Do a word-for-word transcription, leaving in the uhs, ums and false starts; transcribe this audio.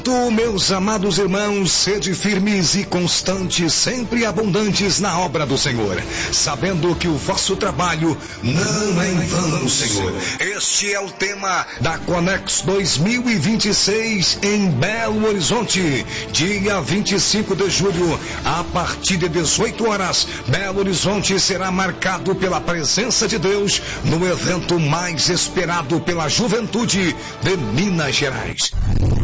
Tu, meus amados irmãos, sede firmes e constantes, sempre abundantes na obra do Senhor, sabendo que o vosso trabalho não é em vão, Senhor. Este é o tema da Conex dois mil e vinte e seis em Belo Horizonte, dia vinte e cinco de julho, a partir de dezoito horas. Belo Horizonte será marcado pela presença de Deus no evento mais esperado pela juventude de Minas Gerais.